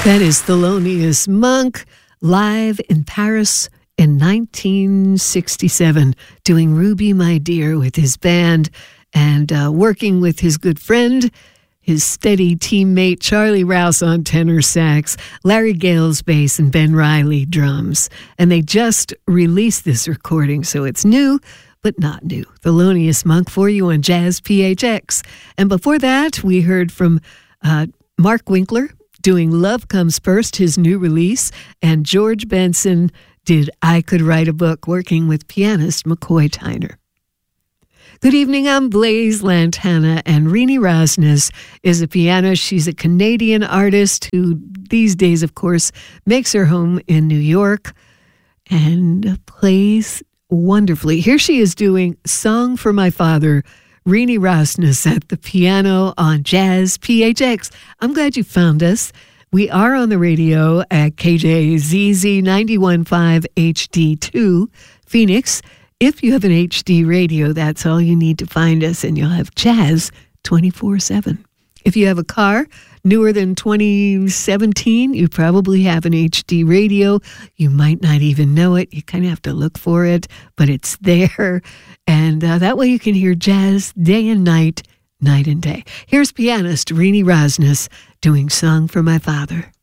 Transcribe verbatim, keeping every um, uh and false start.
That is Thelonious Monk live in Paris in nineteen sixty-seven, doing Ruby My Dear with his band and uh, working with his good friend, his steady teammate Charlie Rouse on tenor sax, Larry Gales bass, and Ben Riley drums. And they just released this recording, so it's new, but not new. Thelonious Monk for you on Jazz P H X. And before that, we heard from uh, Mark Winkler doing Love Comes First, his new release, and George Benson did I Could Write a Book, working with pianist McCoy Tyner. Good evening, I'm Blaise Lantana, and Rini Rasnes is a pianist. She's a Canadian artist who these days, of course, makes her home in New York and plays wonderfully. Here she is doing Song for My Father, Rini Rasnes at the piano on Jazz P H X. I'm glad you found us. We are on the radio at K J Z Z ninety-one point five H D two, Phoenix. If you have an H D radio, that's all you need to find us, and you'll have jazz twenty-four seven. If you have a car newer than twenty seventeen, you probably have an H D radio. You might not even know it. You kind of have to look for it, but it's there. And uh, that way you can hear jazz day and night, night and day. Here's pianist Rini Rasnes doing Song for My Father.